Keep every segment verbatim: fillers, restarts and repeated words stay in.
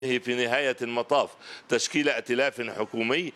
في نهاية المطاف تشكيل ائتلاف حكومي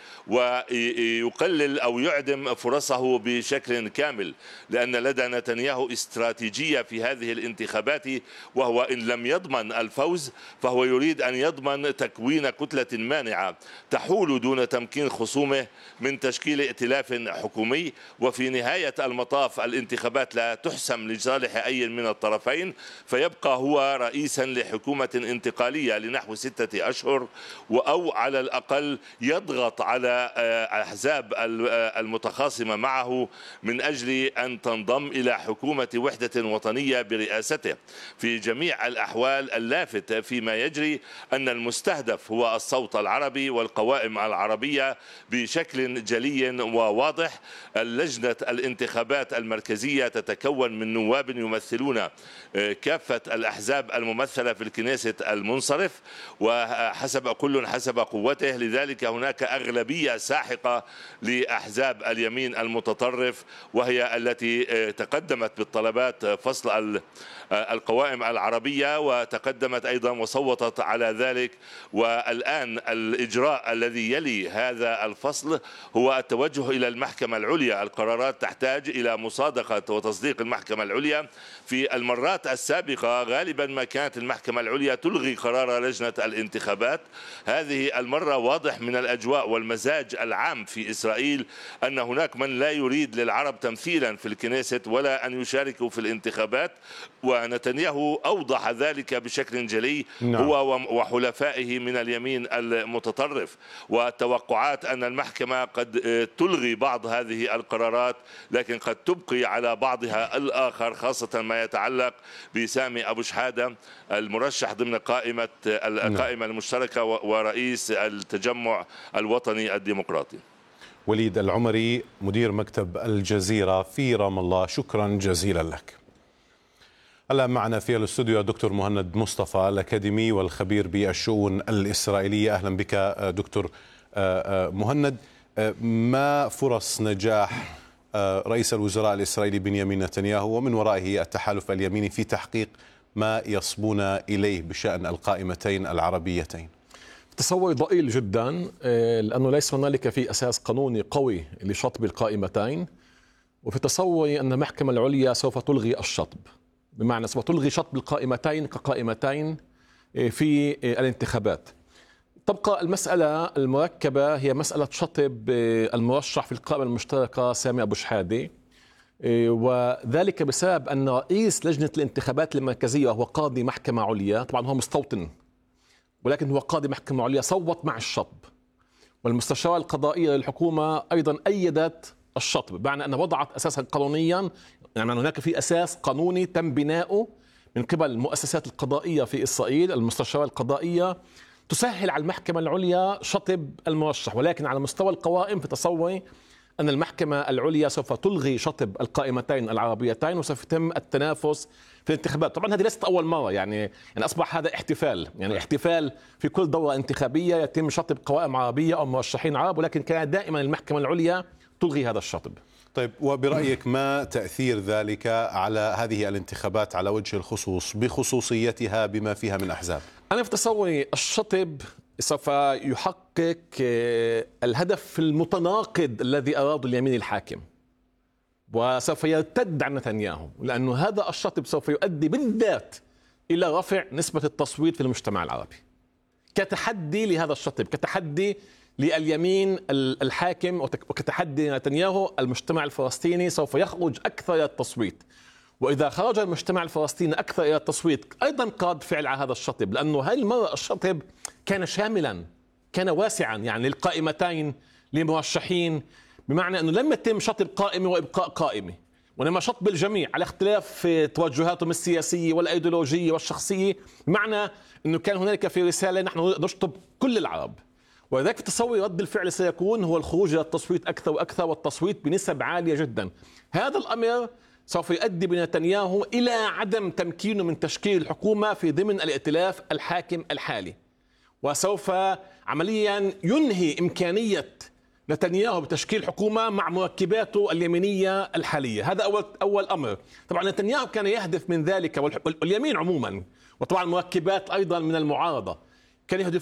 ويقلل أو يعدم فرصه بشكل كامل، لأن لدى نتنياهو استراتيجية في هذه الانتخابات، وهو إن لم يضمن الفوز فهو يريد أن يضمن تكوين كتلة مانعة تحول دون تمكين خصومه من تشكيل ائتلاف حكومي. وفي نهاية المطاف الانتخابات لا تحسم لصالح أي من الطرفين، فيبقى هو رئيسا لحكومة انتقالية لنحو ستة أشهر، أو على الأقل يضغط على الأحزاب المتخاصمة معه من أجل أن تنضم إلى حكومة وحدة وطنية برئاسته. في جميع الأحوال اللافت فيما يجري أن المستهدف هو الصوت العربي والقوائم العربية بشكل جلي وواضح. اللجنة الانتخابات المركزية تتكون من نواب يمثلون كافة الأحزاب الممثلة في الكنيسة المنصرف، وحسب كل حسب قوته، لذلك هناك أغلبية ساحقة لأحزاب اليمين المتطرف، وهي التي تقدمت بالطلبات فصل القوائم العربية، وتقدمت أيضا وصوتت على ذلك. والآن الإجراء الذي يلي هذا الفصل هو التوجه إلى المحكمة العليا. القرارات تحتاج إلى مصادقة وتصديق المحكمة العليا. في المرات السابقة غالبا ما كانت المحكمة العليا تلغي قرار لجنة الانتخابات. هذه المرة واضح من الأجواء والمزاج العام في إسرائيل أن هناك من لا يريد للعرب تمثيلا في الكنيسة ولا أن يشاركوا في الانتخابات، ونتنياهو أوضح ذلك بشكل جلي هو وحلفائه من اليمين المتطرف. والتوقعات أن المحكمة قد تلغي بعض هذه القرارات، لكن قد تبقي على بعضها الآخر، خاصة ما يتعلق بسامي أبو شحادة المرشح ضمن قائمة القائمة المشتركة ورئيس التجمع الوطني الديمقراطي. وليد العمري، مدير مكتب الجزيرة في رام الله، شكرا جزيلا لك. هلا معنا في الاستوديو الدكتور مهند مصطفى الأكاديمي والخبير بالشؤون الإسرائيلية. أهلا بك دكتور مهند. ما فرص نجاح رئيس الوزراء الإسرائيلي بنيامين نتنياهو ومن ورائه التحالف اليميني في تحقيق ما يصبون إليه بشأن القائمتين العربيتين؟ تصور ضئيل جدا، لأنه ليس هنالك في أساس قانوني قوي لشطب القائمتين، وفي تصوري أن المحكمة العليا سوف تلغي الشطب، بمعنى سوف تلغي شطب القائمتين كقائمتين في الانتخابات. تبقى المسألة المركبة هي مسألة شطب المرشح في القائمة المشتركة سامي أبو شحادة، وذلك بسبب أن رئيس لجنة الانتخابات المركزية وهو قاضي محكمة عليا، طبعا هو مستوطن ولكن هو قاضي محكمة عليا، صوت مع الشطب، والمستشارة القضائية للحكومة أيضا أيدت الشطب، بمعنى أن وضعت أساسا قانونيا، يعني هناك في أساس قانوني تم بناؤه من قبل المؤسسات القضائية في إسرائيل، المستشارة القضائية تسهل على المحكمة العليا شطب المرشح. ولكن على مستوى القوائم في تصوري أن المحكمة العليا سوف تلغي شطب القائمتين العربيتين، وسوف يتم التنافس في الانتخابات. طبعا هذه ليست أول مرة، يعني يعني أصبح هذا احتفال، يعني احتفال في كل دورة انتخابية يتم شطب قوائم عربية أو مرشحين عرب، ولكن كان دائما المحكمة العليا تلغي هذا الشطب. طيب، وبرأيك ما تأثير ذلك على هذه الانتخابات على وجه الخصوص بخصوصيتها بما فيها من أحزاب؟ أنا في تصوري الشطب سوف يحقق الهدف المتناقض الذي أراده اليمين الحاكم، وسوف يرتد عن نتنياهو، لأنه هذا الشطب سوف يؤدي بالذات إلى رفع نسبة التصويت في المجتمع العربي، كتحدي لهذا الشطب، كتحدي لليمين الحاكم، وكتحدي نتنياهو. المجتمع الفلسطيني سوف يخرج أكثر إلى التصويت، وإذا خرج المجتمع الفلسطيني أكثر إلى التصويت أيضا قاد فعل على هذا الشطب، لأنه هذه المرة الشطب كان شاملا، كان واسعا، يعني للقائمتين لمرشحين، بمعنى أنه لم يتم شطب قائمة وإبقاء قائمة، وإنما شطب الجميع على اختلاف توجهاتهم السياسية والأيديولوجية والشخصية، بمعنى أنه كان هنالك في رسالة نحن نشطب كل العرب. ولذلك في تصور رد الفعل سيكون هو الخروج إلى التصويت أكثر وأكثر، والتصويت بنسب عالية جدا. هذا الأمر سوف يؤدي بنتنياهو إلى عدم تمكينه من تشكيل الحكومة في ضمن الائتلاف الحاكم الحالي، وسوف عمليا ينهي إمكانية نتنياهو بتشكيل حكومة مع مركباته اليمينية الحالية. هذا أول أول أمر. طبعا نتنياهو كان يهدف من ذلك، واليمين عموما، وطبعا مركبات أيضا من المعارضة، كان يهدف